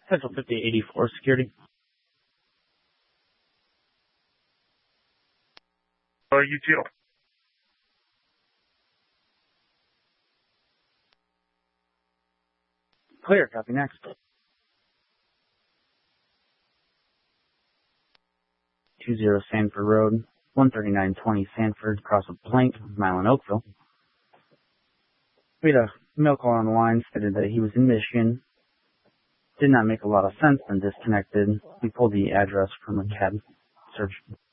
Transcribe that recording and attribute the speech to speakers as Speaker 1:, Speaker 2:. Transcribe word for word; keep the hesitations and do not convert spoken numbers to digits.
Speaker 1: Central fifty eighty-four security.
Speaker 2: Uh, U T L.
Speaker 1: Clear, copy next. two zero Sanford Road, one thirty-nine twenty Sanford, across a blank, mile in Oakville. We had a mail call on the line, stated that he was in Michigan. Did not make a lot of sense, and disconnected. We pulled the address from a cab search